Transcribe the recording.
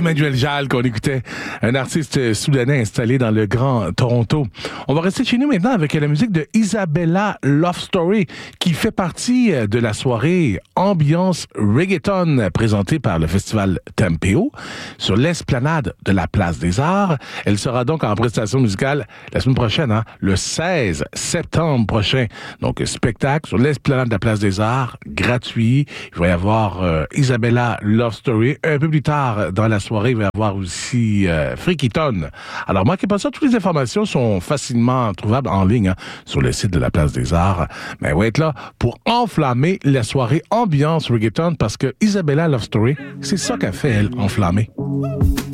Emmanuel Jal qu'on écoutait, un artiste soudanais installé dans le Grand Toronto. On va rester chez nous maintenant avec la musique de Isabella Love Story qui fait partie de la soirée Ambiance Reggaeton présentée par le festival Tempeo sur l'esplanade de la Place des Arts. Elle sera donc en prestation musicale la semaine prochaine, le 16 septembre prochain. Donc spectacle sur l'esplanade de la Place des Arts, gratuit. Il va y avoir Isabella Love Story. Un peu plus tard dans la soirée, il va y avoir aussi Freakyton. Alors, manquez pas ça, toutes les informations sont facilement trouvables en ligne sur le site de la Place des Arts. Mais on va être là pour enflammer la soirée ambiance reggaeton parce que Isabella Love Story, c'est ça qu'a fait, elle, enflammer.